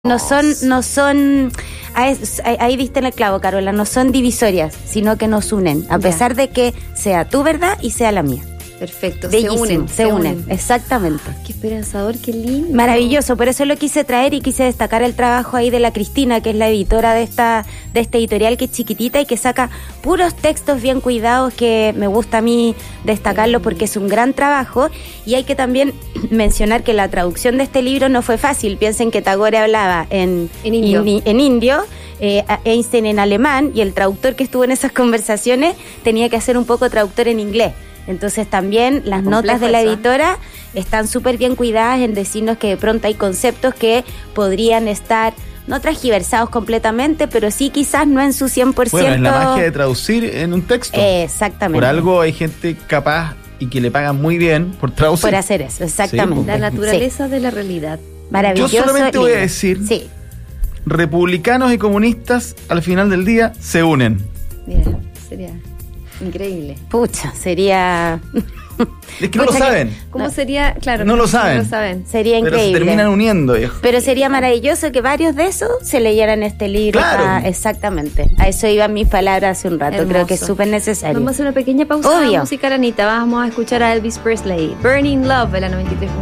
No son, ahí viste en el clavo, Carola, no son divisorias, sino que nos unen, a pesar de que sea tu verdad y sea la mía. Perfecto, Bellísimo, se unen, exactamente. Qué esperanzador, qué lindo. Maravilloso, por eso lo quise traer y quise destacar el trabajo ahí de la Cristina, que es la editora de este editorial, que es chiquitita y que saca puros textos bien cuidados, que me gusta a mí destacarlo porque es un gran trabajo. Y hay que también mencionar que la traducción de este libro no fue fácil. Piensen que Tagore hablaba en indio, Einstein en alemán, y el traductor que estuvo en esas conversaciones tenía que hacer un poco traductor en inglés. Entonces también las notas de la editora están súper bien cuidadas en decirnos que de pronto hay conceptos que podrían estar no transgiversados completamente, pero sí quizás no en su 100%. Bueno, es la magia de traducir en un texto. Exactamente. Por algo hay gente capaz y que le pagan muy bien por traducir. Por hacer eso, exactamente. Sí, la naturaleza de la realidad. Maravilloso. Yo solamente voy a decir, republicanos y comunistas al final del día se unen. Mira, sería increíble. Pucha, sería... Es que no lo saben. ¿Cómo sería? Claro, no lo saben. No lo saben. Sería increíble. Pero se terminan uniendo, viejo. Pero sería maravilloso que varios de esos se leyeran este libro. Claro. Exactamente. A eso iban mis palabras hace un rato. Hermoso. Creo que es súper necesario. Vamos a hacer una pequeña pausa musical, Anita. Vamos a escuchar a Elvis Presley. Burning Love de la 93.